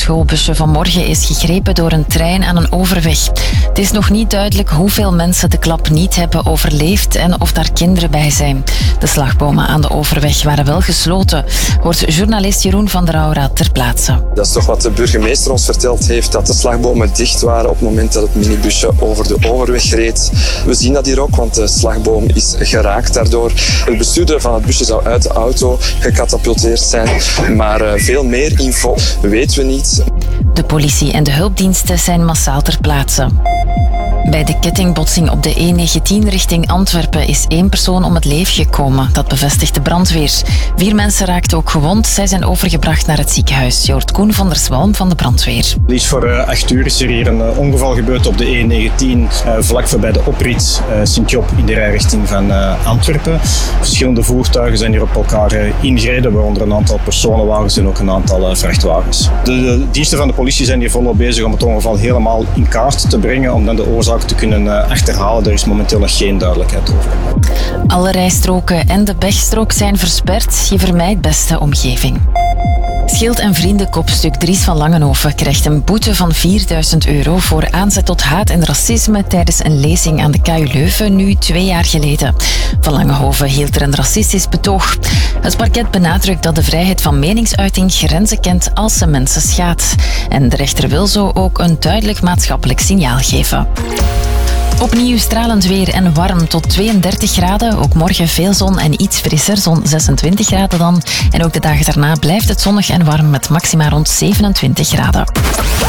schoolbusje vanmorgen is gegrepen door een trein aan een overweg. Het is nog niet duidelijk hoeveel mensen de klap niet hebben overleefd en of daar kinderen bij zijn. De slagbomen aan de overweg waren wel gesloten, hoort journalist Jeroen van der Aura ter plaatse. Dat is toch wat de burgemeester ons verteld heeft, dat de slagbomen dicht waren op het moment dat het minibusje over de overweg reed. We zien dat hier ook, want de slagboom is geraakt daardoor. De bestuurder van het busje zou uit de auto gecatapulteerd zijn, maar veel meer info weten we niet. De politie en de hulpdiensten zijn massaal ter plaatse. Bij de kettingbotsing op de E19 richting Antwerpen is 1 persoon om het leven gekomen. Dat bevestigt de brandweer. 4 mensen raakten ook gewond. Zij zijn overgebracht naar het ziekenhuis. Je hoort Koen van der Zwalm van de brandweer. Liefst voor 8 uur is er hier een ongeval gebeurd op de E19, vlak voorbij de oprit Sint-Job in de rijrichting van Antwerpen. Verschillende voertuigen zijn hier op elkaar ingereden, waaronder een aantal personenwagens en ook een aantal vrachtwagens. De diensten van de politie zijn hier volop bezig om het ongeval helemaal in kaart te brengen, om dan de oorzaak te kunnen achterhalen. Er is momenteel nog geen duidelijkheid over. Alle rijstroken en de Begstrook zijn versperd. Je vermijdt best de omgeving. Schild en vriendenkopstuk Dries van Langenhoven krijgt een boete van €4.000 voor aanzet tot haat en racisme tijdens een lezing aan de KU Leuven, nu 2 jaar geleden. Van Langenhoven hield er een racistisch betoog. Het parket benadrukt dat de vrijheid van meningsuiting grenzen kent als ze mensen schaadt. En de rechter wil zo ook een duidelijk maatschappelijk signaal geven. Opnieuw stralend weer en warm tot 32 graden. Ook morgen veel zon en iets frisser, zo'n 26 graden dan. En ook de dagen daarna blijft het zonnig en warm met maxima rond 27 graden.